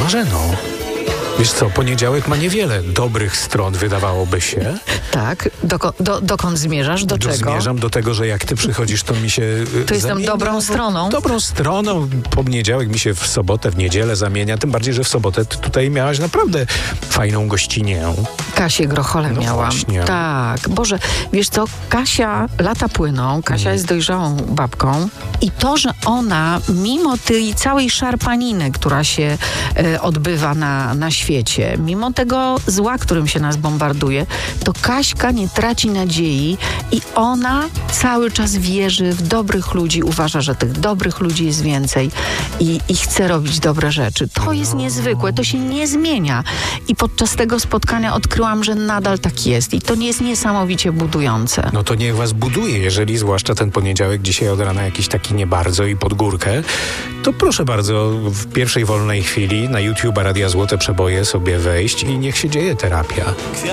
Marzeno, wiesz co, poniedziałek ma niewiele dobrych stron, wydawałoby się. Tak, dokąd zmierzasz? Do czego? Zmierzam do tego, że jak ty przychodzisz, to mi się To jestem zamienia. dobrą stroną. Dobrą stroną. Poniedziałek mi się w sobotę, w niedzielę zamienia. Tym bardziej, że w sobotę ty tutaj miałaś naprawdę fajną gościnię. Kasię Grocholę No miałam. właśnie. Tak, Boże, wiesz co, Kasia, lata płyną, Kasia jest dojrzałą babką i to, że ona, mimo tej całej szarpaniny, która się odbywa na świecie, mimo tego zła, którym się nas bombarduje, to Kaśka nie traci nadziei i ona cały czas wierzy w dobrych ludzi, uważa, że tych dobrych ludzi jest więcej i chce robić dobre rzeczy. To jest niezwykłe, to się nie zmienia. I podczas tego spotkania odkryłam, że nadal tak jest i to jest niesamowicie budujące. No to niech was buduje, jeżeli zwłaszcza ten poniedziałek dzisiaj od rana jakiś taki nie bardzo i pod górkę, to proszę bardzo w pierwszej wolnej chwili na YouTube Radia Złote Przeboje sobie wejść i niech się dzieje terapia.